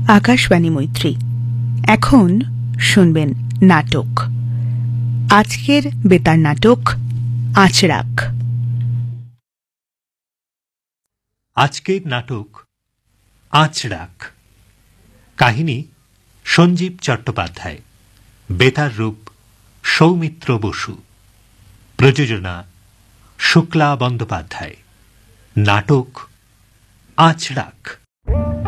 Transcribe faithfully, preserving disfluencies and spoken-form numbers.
আকাশবাণী মৈত্রী। এখন শুনবেন নাটক। আজকের বেতার নাটক আঁচড়াক। আজকের নাটক আঁচড়াক। কাহিনী সঞ্জীব চট্টোপাধ্যায়। বেতার রূপ সৌমিত্র বসু। প্রযোজনা শুক্লা বন্দ্যোপাধ্যায়। নাটক আঁচড়াক।